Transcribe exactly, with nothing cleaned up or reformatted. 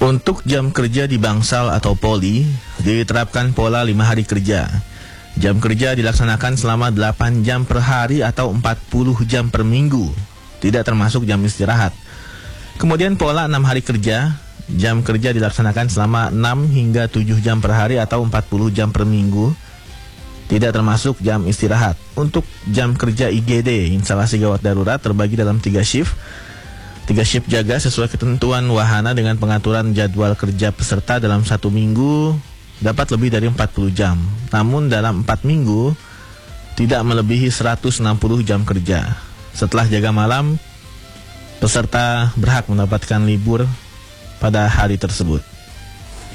Untuk jam kerja di Bangsal atau Poli, diterapkan pola lima hari kerja. Jam kerja dilaksanakan selama delapan jam per hari atau empat puluh jam per minggu, tidak termasuk jam istirahat. Kemudian pola enam hari kerja, jam kerja dilaksanakan selama enam hingga tujuh jam per hari atau empat puluh jam per minggu, tidak termasuk jam istirahat. Untuk jam kerja I G D, instalasi gawat darurat, terbagi dalam tiga shift. Tiga shift jaga sesuai ketentuan wahana dengan pengaturan jadwal kerja peserta dalam satu minggu dapat lebih dari empat puluh jam. Namun dalam empat minggu tidak melebihi seratus enam puluh jam kerja. Setelah jaga malam, peserta berhak mendapatkan libur pada hari tersebut.